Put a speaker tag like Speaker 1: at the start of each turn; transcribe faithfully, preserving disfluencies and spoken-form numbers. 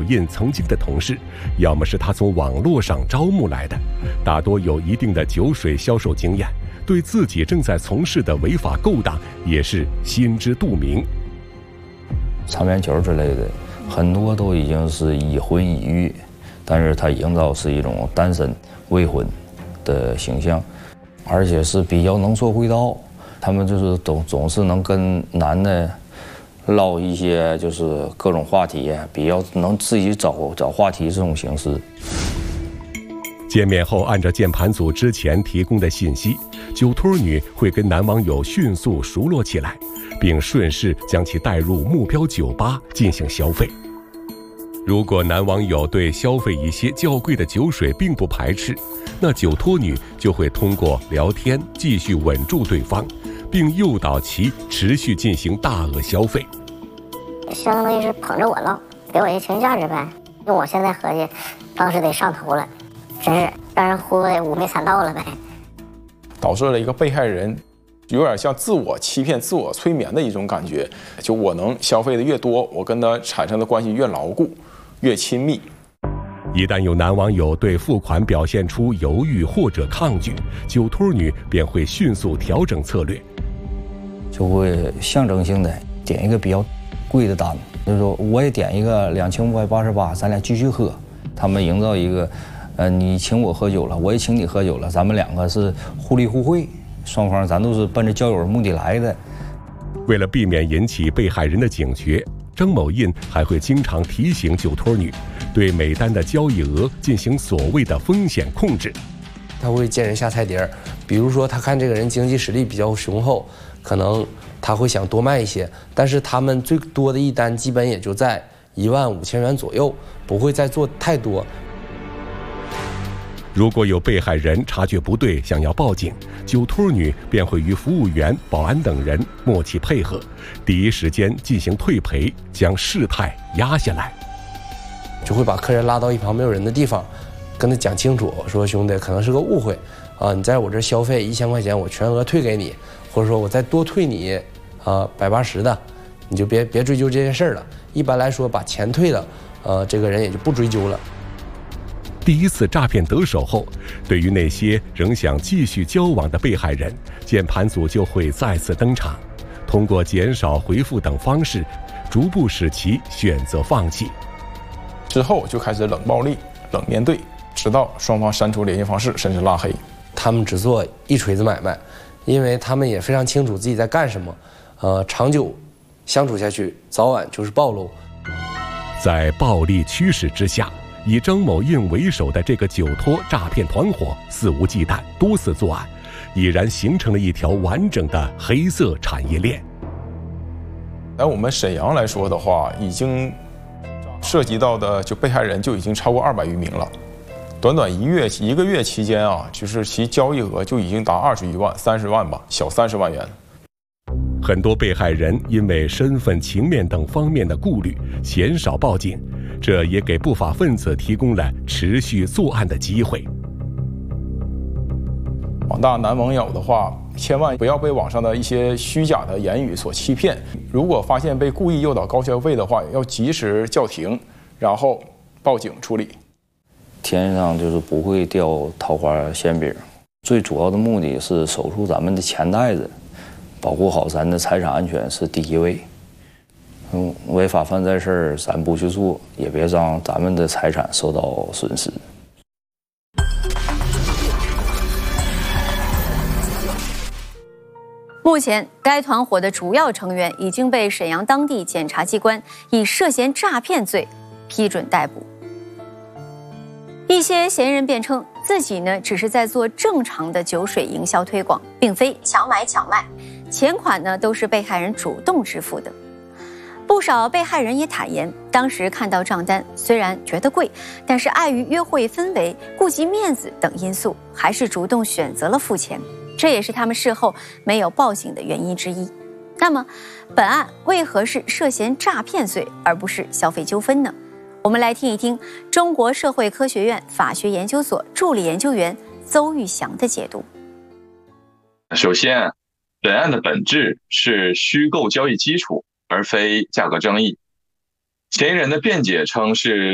Speaker 1: 印曾经的同事，要么是他从网络上招募来的，大多有一定的酒水销售经验，对自己正在从事的违法勾当也是心知肚明。
Speaker 2: 长面球之类的，很多都已经是已婚已育，但是他营造是一种单身未婚的形象，而且是比较能说会道。他们就是总总是能跟男的唠一些就是各种话题，比较能自己找找话题这种形式。
Speaker 1: 见面后，按照键盘组之前提供的信息，酒托女会跟男网友迅速熟络起来，并顺势将其带入目标酒吧进行消费。如果男网友对消费一些较贵的酒水并不排斥，那酒托女就会通过聊天继续稳住对方，并诱导其持续进行大额消费。
Speaker 3: 相当于是捧着我唠，给我一些情绪价值呗。用我现在合计，当时得上头了，真是让人忽悠的五迷三道了呗。
Speaker 4: 导致了一个被害人有点像自我欺骗、自我催眠的一种感觉，就我能消费的越多，我跟他产生的关系越牢固、越亲密。
Speaker 1: 一旦有男网友对付款表现出犹豫或者抗拒，酒托女便会迅速调整策略，
Speaker 2: 就会象征性的点一个比较贵的单，就是说我也点一个两千五百八十八，咱俩继续喝。他们营造一个，呃，你请我喝酒了，我也请你喝酒了，咱们两个是互利互惠，双方咱都是奔着交友目的来的。
Speaker 1: 为了避免引起被害人的警觉，张某印还会经常提醒酒托女，对每单的交易额进行所谓的风险控制。
Speaker 5: 他会见人下菜碟儿，比如说他看这个人经济实力比较雄厚，可能他会想多卖一些，但是他们最多的一单基本也就在一万五千元左右，不会再做太多。
Speaker 1: 如果有被害人察觉不对，想要报警，酒托女便会与服务员、保安等人默契配合，第一时间进行退赔，将事态压下来。
Speaker 5: 就会把客人拉到一旁没有人的地方，跟他讲清楚，说兄弟，可能是个误会啊，你在我这消费一千块钱，我全额退给你，或者说我再多退你啊百八十的，你就别别追究这件事儿了。一般来说，把钱退了，呃，这个人也就不追究了。
Speaker 1: 第一次诈骗得手后，对于那些仍想继续交往的被害人，键盘组就会再次登场，通过减少回复等方式，逐步使其选择放弃。
Speaker 4: 之后就开始冷暴力、冷面对，直到双方删除联系方式，甚至拉黑。
Speaker 5: 他们只做一锤子买卖，因为他们也非常清楚自己在干什么，呃，长久相处下去，早晚就是暴露。
Speaker 1: 在暴力驱使之下，以张某印为首的这个酒托诈骗团伙肆无忌惮，多次作案，已然形成了一条完整的黑色产业链。
Speaker 4: 在我们沈阳来说的话，已经涉及到的就被害人就已经超过二百余名了。短短一月一个月期间啊，就是其交易额就已经达二十余万、三十万吧，小三十万元。
Speaker 1: 很多被害人因为身份、情面等方面的顾虑，鲜少报警，这也给不法分子提供了持续作案的机会。
Speaker 4: 广大男网友的话，千万不要被网上的一些虚假的言语所欺骗。如果发现被故意诱导高消费的话，要及时叫停，然后报警处理。
Speaker 2: 天上就是不会掉桃花馅饼，最主要的目的是守住咱们的钱袋子，保护好咱的财产安全是第一位。嗯，违法犯罪事儿咱不去做，也别让咱们的财产受到损失。
Speaker 6: 目前，该团伙的主要成员已经被沈阳当地检察机关以涉嫌诈骗罪批准逮捕。一些嫌疑人辩称，自己呢只是在做正常的酒水营销推广，并非强买强卖，钱款呢都是被害人主动支付的。不少被害人也坦言，当时看到账单，虽然觉得贵，但是碍于约会氛围、顾及面子等因素，还是主动选择了付钱。这也是他们事后没有报警的原因之一。那么，本案为何是涉嫌诈骗罪，而不是消费纠纷呢？我们来听一听中国社会科学院法学研究所助理研究员邹玉祥的解读。
Speaker 7: 首先，本案的本质是虚构交易基础，而非价格争议。嫌疑人的辩解称是